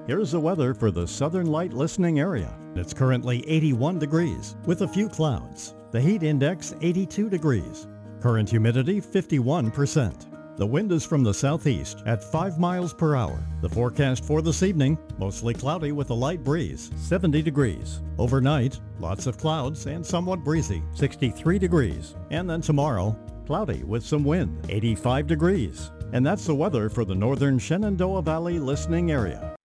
Here's the weather for the Southern Light listening area. It's currently 81 degrees with a few clouds. The heat index 82 degrees. Current humidity 51%. The wind is from the southeast at 5 miles per hour. The forecast for this evening, mostly cloudy with a light breeze, 70 degrees. Overnight, lots of clouds and somewhat breezy, 63 degrees. And then tomorrow, cloudy with some wind, 85 degrees. And that's the weather for the northern Shenandoah Valley listening area.